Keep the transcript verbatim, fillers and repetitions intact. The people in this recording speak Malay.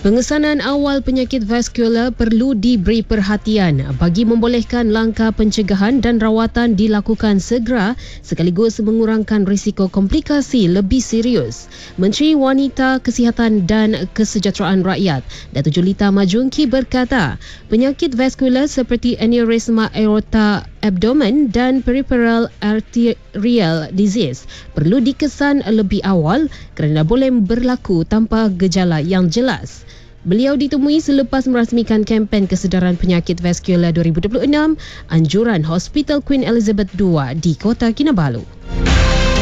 Pengesanan awal penyakit vaskular perlu diberi perhatian bagi membolehkan langkah pencegahan dan rawatan dilakukan segera sekaligus mengurangkan risiko komplikasi lebih serius. Menteri Wanita, Kesihatan dan Kesejahteraan Rakyat, Datuk Julita Majungki berkata, penyakit vaskular seperti aneurisma aorta abdomen dan peripheral arterial disease perlu dikesan lebih awal kerana boleh berlaku tanpa gejala yang jelas. Beliau ditemui selepas merasmikan kempen kesedaran penyakit vaskular dua ribu dua puluh enam anjuran Hospital Queen Elizabeth dua di Kota Kinabalu.